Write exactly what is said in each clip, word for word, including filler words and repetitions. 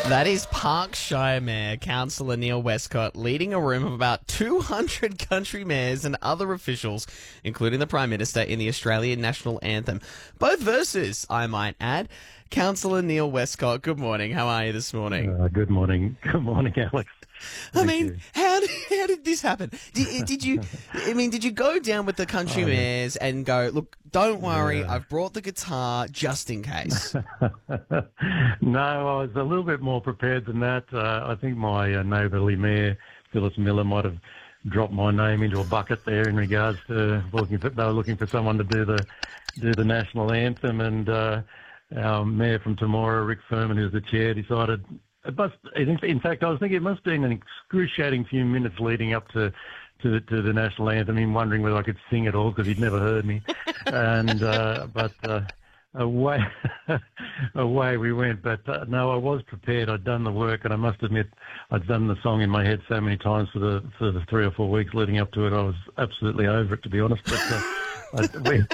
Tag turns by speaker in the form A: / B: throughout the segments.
A: That is Park Shire Mayor, Councillor Neil Westcott, leading a room of about two hundred country mayors and other officials, including the Prime Minister, in the Australian National Anthem. Both verses, I might add. Councillor Neil Westcott, good morning. How are you this morning?
B: Uh, good morning. Good morning, Alex.
A: I
B: Thank
A: mean,
B: you.
A: how did, how did this happen? Did, did you, I mean, did you go down with the country
B: Oh,
A: mayors and go, look, don't worry,
B: Yeah.
A: I've brought the guitar just in case?
B: No, I was a little bit more prepared than that. Uh, I think my uh, neighbourly mayor, Phyllis Miller, might have dropped my name into a bucket there in regards to looking for, they were looking for someone to do the do the national anthem, and uh, our mayor from Temora, Rick Furman, who's the chair, decided. It must, in in fact, I was thinking it must have been an excruciating few minutes leading up to to, to the national anthem, him wondering whether I could sing at all because he'd never heard me. and uh, But uh, away, away we went. But uh, no, I was prepared. I'd done the work, and I must admit I'd done the song in my head so many times for the for the three or four weeks leading up to it. I was absolutely over it, to be honest. But uh, I, we,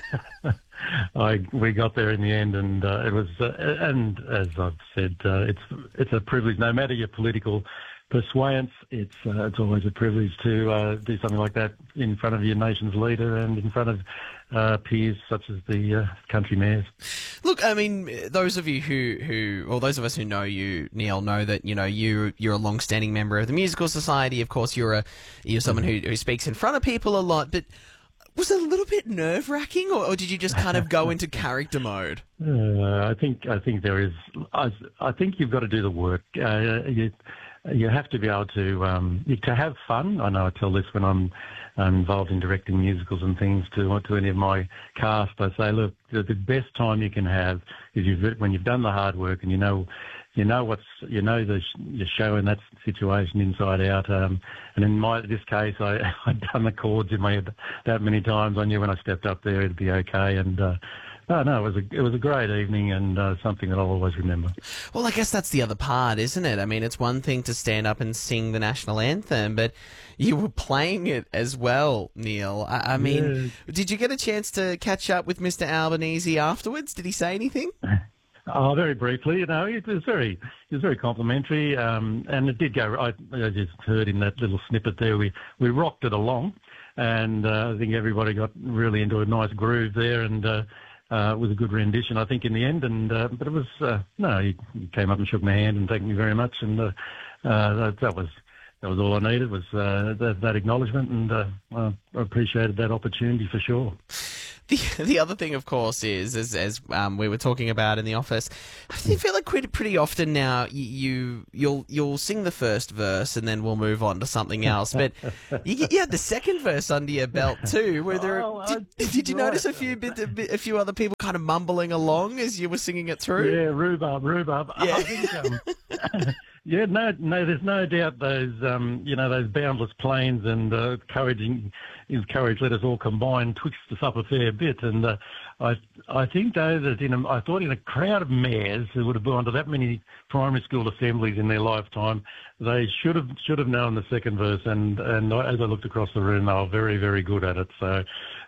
B: I, we got there in the end, and uh, it was. Uh, and as I've said, uh, it's it's a privilege. No matter your political persuadance, it's uh, it's always a privilege to uh, do something like that in front of your nation's leader and in front of uh, peers such as the uh, country mayors.
A: Look, I mean, those of you who, who, or those of us who know you, Neil, know that you know you you're a long-standing member of the Musical Society. Of course, you're a you're someone who, who speaks in front of people a lot, but. Was it a little bit nerve-wracking, or, or did you just kind of go into character mode?
B: Uh, I think I think there is. I, I think you've got to do the work. Uh, you you have to be able to um, to have fun. I know I tell this when I'm, I'm involved in directing musicals and things to to any of my cast. I say, look, the, the best time you can have is you've, when you've done the hard work and you know. You know what's you know the your show in that situation inside out, um, and in my this case, I I'd done the chords in my head that many times. I knew when I stepped up there it'd be okay, and uh, no, no, it was a it was a great evening and uh, something that I'll always remember.
A: Well, I guess that's the other part, isn't it? I mean, it's one thing to stand up and sing the national anthem, but you were playing it as well, Neil. I, I mean,
B: Yeah.
A: Did you get a chance to catch up with Mister Albanese afterwards? Did he say anything?
B: Oh, very briefly, you know, it was very, it was very complimentary, um, and it did go. I, I just heard in that little snippet there, we we rocked it along, and uh, I think everybody got really into a nice groove there, and uh, uh, it was a good rendition, I think, in the end. And uh, but it was uh, no, he, he came up and shook my hand and thanked me very much, and uh, uh, that, that was. That was all I needed was uh, that, that acknowledgement, and uh, I appreciated that opportunity for sure.
A: The, the other thing, of course, is, as, as um, we were talking about in the office, I feel like pretty, pretty often now you, you you'll you'll sing the first verse and then we'll move on to something else. But you, you had the second verse under your belt too. Were there?
B: Oh,
A: did,
B: I-
A: did you
B: right.
A: notice a few bit, a bit- a few other people kind of mumbling along as you were singing it through?
B: Yeah, rhubarb, rhubarb.
A: Yeah.
B: I think, um, yeah, no, no, there's no doubt those, um, you know, those boundless plains and uh, courage, his courage let us all combine, twixt us up a fair bit. And uh, I, I think though that in a, I thought in a crowd of mayors who would have gone to that many primary school assemblies in their lifetime, they should have should have known the second verse. And and I, as I looked across the room, they were very very good at it. So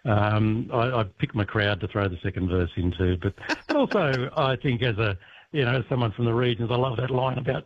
B: um, I, I picked my crowd to throw the second verse into. But, but also I think as a you know, as someone from the regions, I love that line about,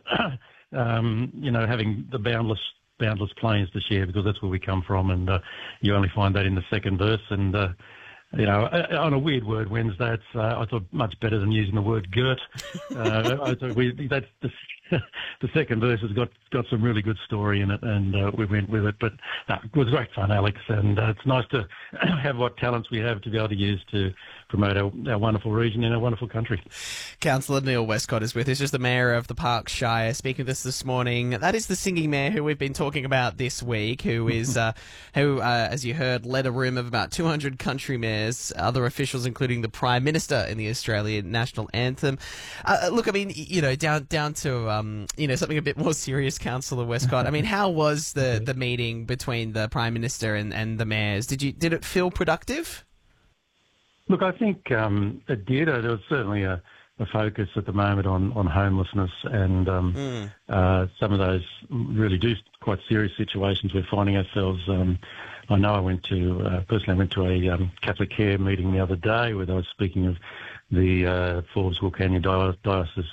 B: um, you know, having the boundless boundless plains to share, because that's where we come from, and uh, you only find that in the second verse. And, uh, you know, on a weird word Wednesday, it's, uh, I thought much better than using the word girt. Uh, I thought we, that's the, the second verse has got, got some really good story in it, and uh, we went with it. But no, it was great fun, Alex, and uh, it's nice to have what talents we have to be able to use to promote our, our wonderful region and our wonderful country.
A: Councillor Neil Westcott is with us, just the Mayor of the Park Shire, speaking with us this morning. That is the singing mayor who we've been talking about this week, who is, uh, who, uh, as you heard, led a room of about two hundred country mayors, other officials, including the Prime Minister in the Australian National Anthem. Uh, look, I mean, you know, down down to um, you know, something a bit more serious, Councillor Westcott. I mean, how was the, the meeting between the Prime Minister and, and the mayors? Did you did it feel productive?
B: Look, I think um, it did. Uh, There was certainly a, a focus at the moment on, on homelessness and um,
A: Mm.
B: uh, some of those really do quite serious situations we're finding ourselves. Um, I know I went to, uh, personally I went to a um, Catholic Care meeting the other day where they were speaking of the uh, Forbes Wilcannia Diocese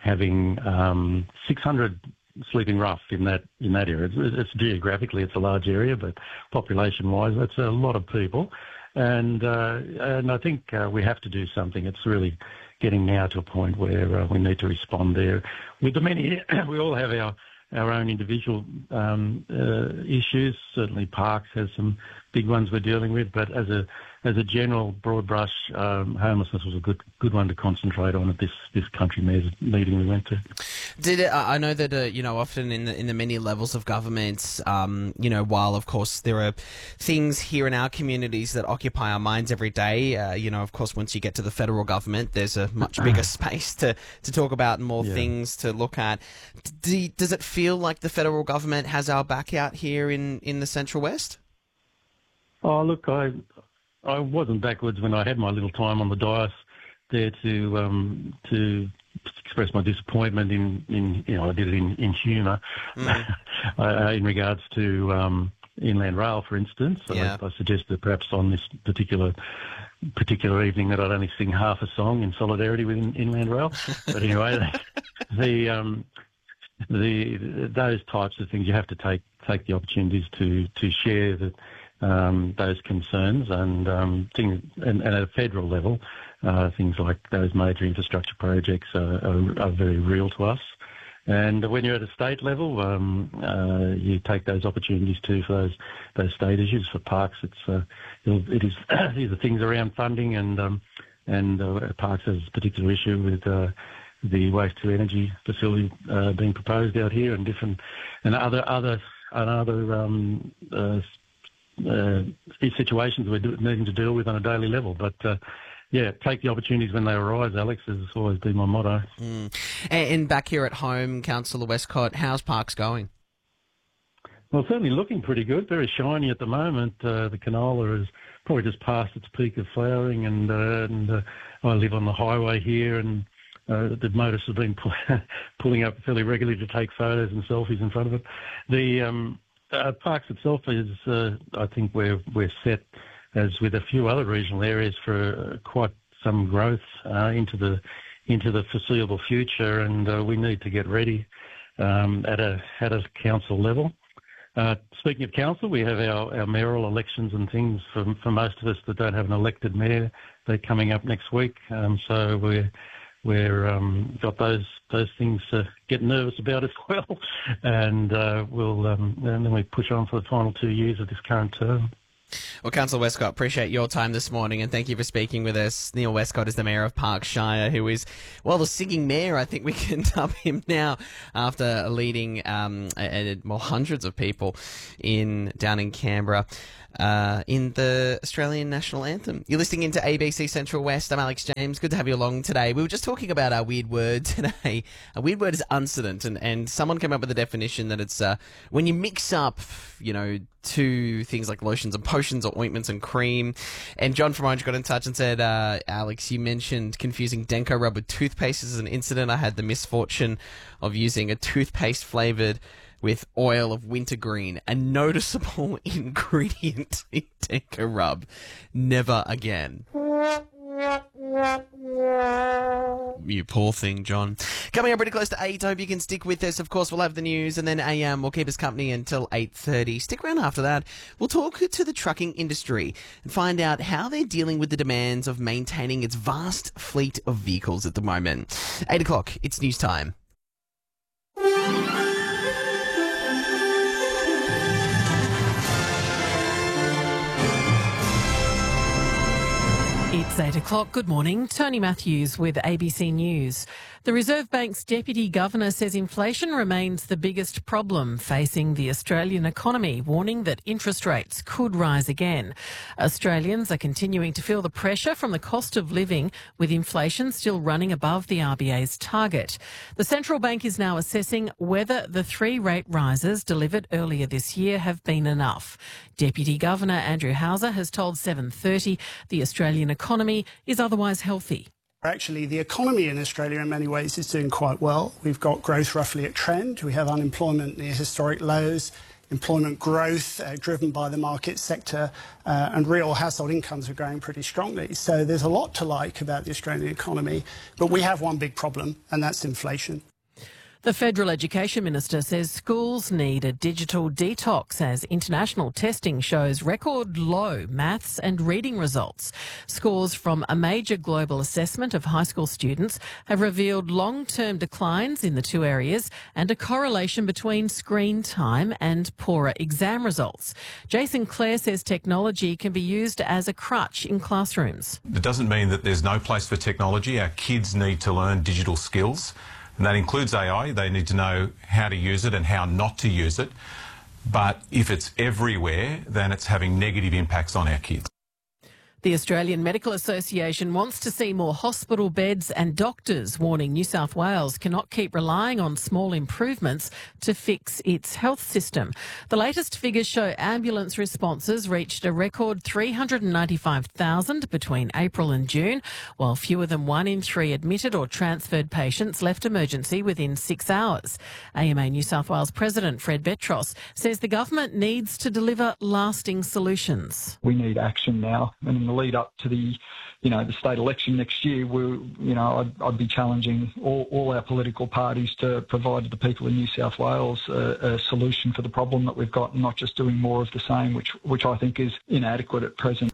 B: having um, six hundred sleeping rough in that in that area. It's, it's geographically it's a large area, but population-wise, that's a lot of people, and uh, and I think uh, we have to do something. It's really getting now to a point where uh, we need to respond there. With the many, we all have our our own individual um, uh, issues. Certainly, Parkes has some big ones we're dealing with, but as a as a general broad brush, um, homelessness was a good good one to concentrate on at this this country mayor's meeting we went to.
A: Did it, I know that uh, you know often in the in the many levels of government, um, you know, while of course there are things here in our communities that occupy our minds every day. Uh, you know, of course, once you get to the federal government, there's a much bigger space to to talk about and more
B: Yeah.
A: things to look at. Do, does it feel like the federal government has our back out here in in the Central West?
B: Oh, look, I I wasn't backwards when I had my little time on the dais there to um, to express my disappointment in, in you know I did it in, in humour mm. uh, in regards to um, Inland Rail, for instance.
A: Yeah.
B: I, I suggested perhaps on this particular particular evening that I'd only sing half a song in solidarity with in, Inland Rail. But anyway, the um, the those types of things you have to take take the opportunities to to share that. Um, those concerns and um, things, and, and at a federal level, uh, things like those major infrastructure projects are, are, are very real to us. And when you're at a state level, um, uh, you take those opportunities too for those those state issues. For Parkes, it's uh, it is these are things around funding and um, and uh, Parkes has a particular issue with. Uh, the waste to energy facility uh, being proposed out here, and different and other other and other um, uh, Uh, situations we're do, needing to deal with on a daily level. But, uh, yeah, take the opportunities when they arise, Alex, has always been my motto.
A: Mm. And, and back here at home, Councillor Westcott, how's Parkes going?
B: Well, certainly looking pretty good, very shiny at the moment. Uh, the canola is probably just past its peak of flowering, and, uh, and uh, I live on the highway here, and uh, the motorists have been pu- pulling up fairly regularly to take photos and selfies in front of it. The... Um, Uh, Parkes itself is, uh, I think we're we're set, as with a few other regional areas, for uh, quite some growth uh, into the into the foreseeable future, and uh, we need to get ready um, at a at a council level. Uh, speaking of council, we have our, our mayoral elections and things for for most of us that don't have an elected mayor. They're coming up next week, um, so we're We're um, got those those things to get nervous about as well, and uh, we'll um, and then we push on for the final two years of this current term.
A: Well, Councillor Westcott, appreciate your time this morning, and thank you for speaking with us. Neil Westcott is the Mayor of Parkes Shire, who is, well, the singing mayor, I think we can dub him now, after leading um, a, a, well, hundreds of people in down in Canberra uh, in the Australian National Anthem. You're listening into A B C Central West. I'm Alex James. Good to have you along today. We were just talking about our weird word today. A weird word is uncident, and, and someone came up with a definition that it's uh, when you mix up, you know, two things like lotions and potions or ointments and cream. And John from Orange got in touch and said, uh, Alex, you mentioned confusing Denko rub with toothpaste as an incident. I had the misfortune of using a toothpaste flavoured with oil of wintergreen, a noticeable ingredient in Denko rub. Never again. You poor thing, John. Coming up pretty close to eight. I hope you can stick with us. Of course, we'll have the news, and then A M will keep us company until eight thirty. Stick around after that. We'll talk to the trucking industry and find out how they're dealing with the demands of maintaining its vast fleet of vehicles at the moment. eight o'clock, it's news time.
C: It's eight o'clock. Good morning. Tony Matthews with A B C News. The Reserve Bank's Deputy Governor says inflation remains the biggest problem facing the Australian economy, warning that interest rates could rise again. Australians are continuing to feel the pressure from the cost of living, with inflation still running above the R B A's target. The central bank is now assessing whether the three rate rises delivered earlier this year have been enough. Deputy Governor Andrew Hauser has told seven thirty the Australian economy is otherwise healthy.
D: Actually, the economy in Australia in many ways is doing quite well. We've got growth roughly at trend. We have unemployment near historic lows. employment growth uh, driven by the market sector, uh, and real household incomes are growing pretty strongly. So there's a lot to like about the Australian economy, but we have one big problem, and that's inflation.
C: The Federal Education Minister says schools need a digital detox as international testing shows record low maths and reading results. Scores from a major global assessment of high school students have revealed long-term declines in the two areas and a correlation between screen time and poorer exam results. Jason Clare says technology can be used as a crutch in classrooms.
E: It doesn't mean that there's no place for technology. Our kids need to learn digital skills. And that includes A I. They need to know how to use it and how not to use it. But if it's everywhere, then it's having negative impacts on our kids.
C: The Australian Medical Association wants to see more hospital beds and doctors, warning New South Wales cannot keep relying on small improvements to fix its health system. The latest figures show ambulance responses reached a record three hundred ninety-five thousand between April and June, while fewer than one in three admitted or transferred patients left emergency within six hours. A M A New South Wales President Fred Betros says the government needs to deliver lasting solutions.
F: We need action now, and in the lead up to the, you know, the state election next year, we, you know, I'd, I'd be challenging all, all our political parties to provide to the people in New South Wales a, a solution for the problem that we've got, and not just doing more of the same, which which I think is inadequate at present.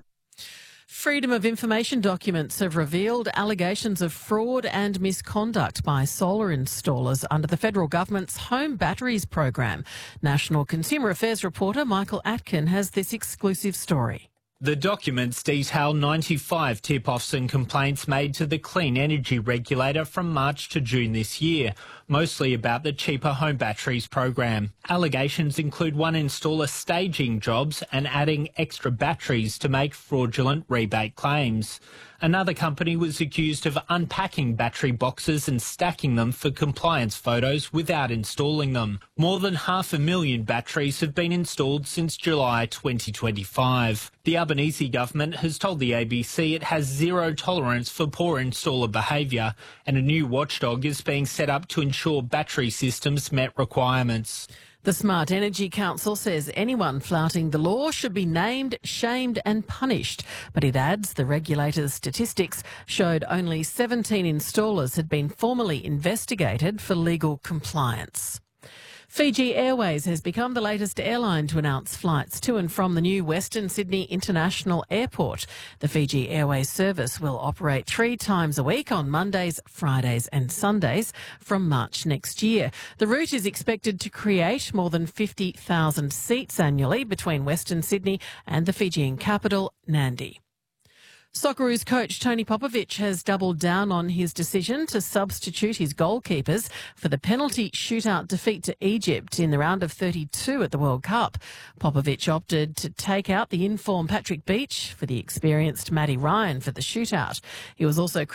C: Freedom of Information documents have revealed allegations of fraud and misconduct by solar installers under the federal government's home batteries program. National Consumer Affairs reporter Michael Atkin has this exclusive story.
G: The documents detail ninety-five tip-offs and complaints made to the Clean Energy Regulator from March to June this year, mostly about the Cheaper Home Batteries program. Allegations include one installer staging jobs and adding extra batteries to make fraudulent rebate claims. Another company was accused of unpacking battery boxes and stacking them for compliance photos without installing them. More than half a million batteries have been installed since July twenty twenty-five. The Albanese government has told the A B C it has zero tolerance for poor installer behaviour, and a new watchdog is being set up to ensure battery systems met requirements.
C: The Smart Energy Council says anyone flouting the law should be named, shamed and punished. But it adds the regulator's statistics showed only seventeen installers had been formally investigated for legal compliance. Fiji Airways has become the latest airline to announce flights to and from the new Western Sydney International Airport. The Fiji Airways service will operate three times a week on Mondays, Fridays and Sundays from March next year. The route is expected to create more than fifty thousand seats annually between Western Sydney and the Fijian capital, Nadi. Socceroos coach Tony Popovic has doubled down on his decision to substitute his goalkeepers for the penalty shootout defeat to Egypt in the round of thirty-two at the World Cup. Popovic opted to take out the in-form Patrick Beach for the experienced Matty Ryan for the shootout. He was also